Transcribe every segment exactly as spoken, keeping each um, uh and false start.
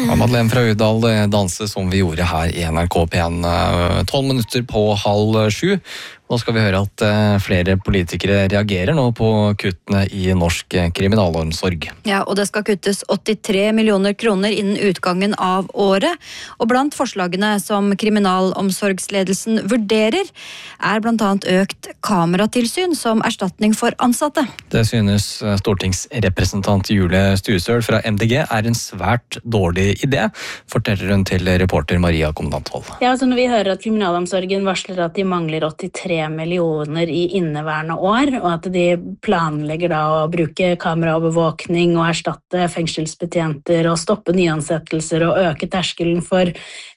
Ja, Madeleine fra Udal, danse som vi gjorde her i N R K P en, tolv minutter på halv sju. Nå skal vi høre at flere politikere reagerer nå på kuttene i norsk kriminalomsorg. Ja, og det skal kuttes åttitre millioner kroner innen utgangen av året. Og blant forslagene som kriminalomsorgsledelsen vurderer, er blant annet økt kameratilsyn som erstatning for ansatte. Det synes stortingsrepresentant Julie Stuesøl fra M D G er en svært dårlig idé, forteller hun til reporter Maria Kommandantvold. Ja, altså når vi hører at kriminalomsorgen varsler at de mangler åttitre millioner i inneværende år, og at de planlegger da å bruke kameraovervåkning og erstatte fengselsbetjenter og stoppe nyansettelser og øke terskelen for,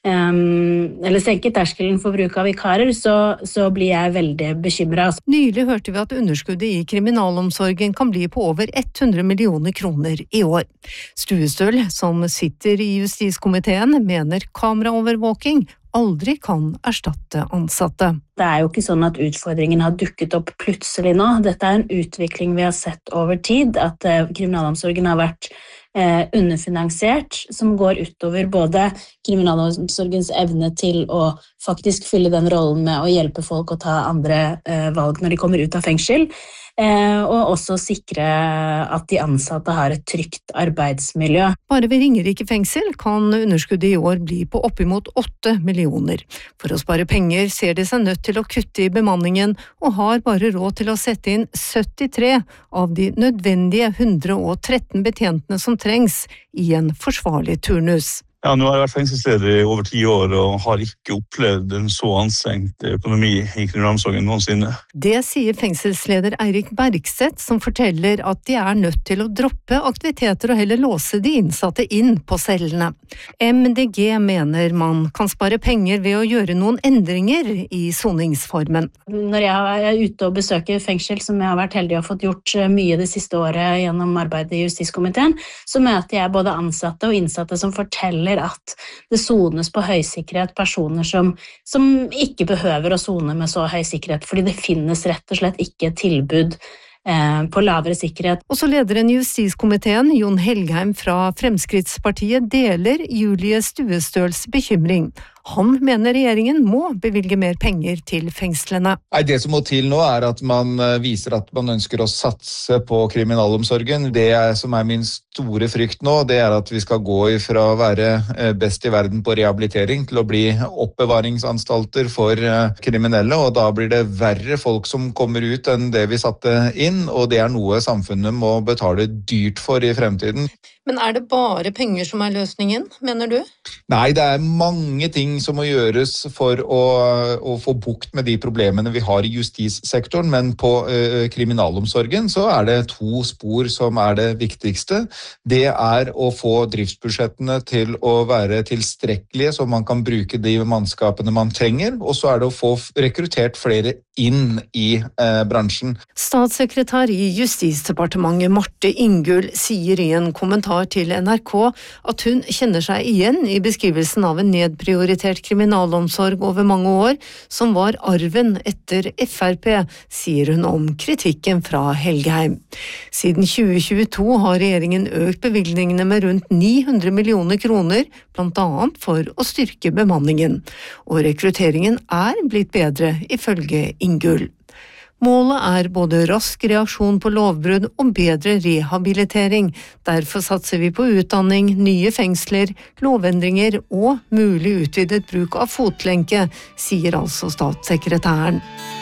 um, eller senke terskelen for bruk av vikarer, så, så blir jeg veldig bekymret. Nylig hørte vi at underskuddet i kriminalomsorgen kan bli på over hundre millioner kroner i år. Stuesøl, som sitter i justiskomiteen, mener kameraovervåking aldri kan erstatte ansatte. Det er jo ikke sånn at utfordringen har dukket opp plutselig nå. Dette er en utvikling vi har sett over tid, at eh, kriminalomsorgen har vært eh, underfinansiert, som går utover både kriminalomsorgens evne til å faktisk fylle den rollen med å hjelpe folk å ta andre eh, valg når de kommer ut av fengsel, eh, og også sikre at de ansatte har et trygt arbeidsmiljø. Bare ved Ringerike fengsel kan underskuddet i år bli på oppimot åtte millioner. For å spare penger ser de seg nødt til å kutte i bemanningen, og har bare råd til å sette inn syttitre av de nødvendige hundre og tretten betjentene som trengs i en forsvarlig turnus. Ja, nå har jeg vært fengselsleder i over ti år og har ikke opplevd en så anstrengt økonomi i kriminalomsorgen noensinne. Det sier fengselsleder Eirik Bergseth, som forteller at de er nødt til å droppe aktiviteter og heller låse de innsatte inn på cellene. M D G mener man kan spare penger ved å gjøre noen endringer i soningsformen. Når jeg er ute og besøker fengsel, som jeg har vært heldig å ha fått gjort mye det siste året gjennom arbeidet i justiskomiteen, så møter jeg både ansatte og innsatte som forteller at det sones på høysikkerhet personer som, som ikke behøver å sone med så høy sikkerhet, fordi det finnes rett og slett ikke tilbud eh, på lavere sikkerhet. Også lederen i justiskomiteen, Jon Helgheim fra Fremskrittspartiet, deler Julie Stuesøls bekymring. Han mener regjeringen må bevilge mer penger til fengslene. Nei, det som må til nå er at man viser at man ønsker å satse på kriminalomsorgen. Det er, som er min store frykt nå, det er at vi skal gå fra å være best i verden på rehabilitering til å bli oppbevaringsanstalter for kriminelle, og da blir det verre folk som kommer ut enn det vi satte inn, og det er noe samfunnet må betale dyrt for i fremtiden. Men er det bare penger som er løsningen, mener du? Nei, det er mange ting som må gjøres for å, å få bukt med de problemene vi har i justissektoren, men på ø, kriminalomsorgen så er det to spor som er det viktigste. Det er å få driftsbudsjettene til å være tilstrekkelige, så man kan bruke de mannskapene man trenger, og så er det å få rekruttert flere inn i eh, bransjen. Statssekretær i Justisdepartementet Marte Ingull sier i en kommentar til N R K at hun kjenner seg igjen i beskrivelsen av en nedprioritert kriminalomsorg over mange år, som var arven etter F R P, sier hun om kritikken fra Helgheim. Siden tjue tjueto har regjeringen økt bevilgningene med rundt ni hundre millioner kroner, blant annet for å styrke bemanningen. Og rekrutteringen er blitt bedre, ifølge Ingull. Målet er både rask reaksjon på lovbrudd og bedre rehabilitering. Derfor satser vi på utdanning, nye fengsler, lovendringer og mulig utvidet bruk av fotlenke, sier altså statssekretæren.